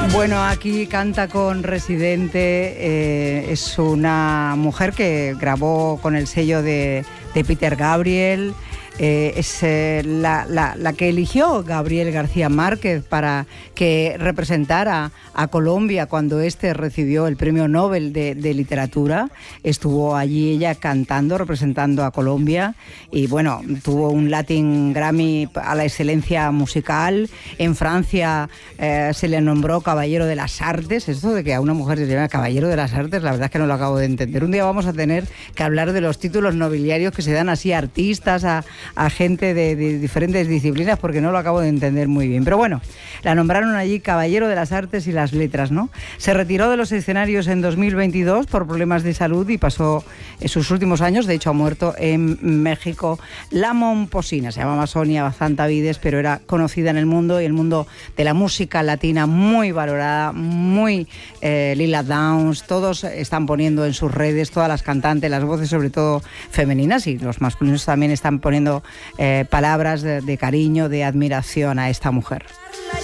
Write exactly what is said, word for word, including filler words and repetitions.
Bueno, aquí canta con Residente, eh, es una mujer que grabó con el sello de, de Peter Gabriel. Eh, es eh, la, la, la que eligió Gabriel García Márquez para que representara a Colombia cuando este recibió el Premio Nobel de, de Literatura. Estuvo allí ella cantando, representando a Colombia, y bueno, tuvo un Latin Grammy a la excelencia musical. En Francia eh, se le nombró Caballero de las Artes. Esto de que a una mujer se le llama Caballero de las Artes, la verdad es que no lo acabo de entender. Un día vamos a tener que hablar de los títulos nobiliarios que se dan así a artistas, a a gente de, de diferentes disciplinas, porque no lo acabo de entender muy bien. Pero bueno, la nombraron allí Caballero de las Artes y las Letras, ¿no? Se retiró de los escenarios en dos mil veintidós por problemas de salud y pasó en sus últimos años, de hecho ha muerto en México, la momposina. Se llamaba Sonia Bazanta Vides, pero era conocida en el mundo y el mundo de la música latina, muy valorada, muy eh, Lila Downs. Todos están poniendo en sus redes, todas las cantantes, las voces sobre todo femeninas, y los masculinos también están poniendo Eh, palabras de, de cariño, de admiración a esta mujer.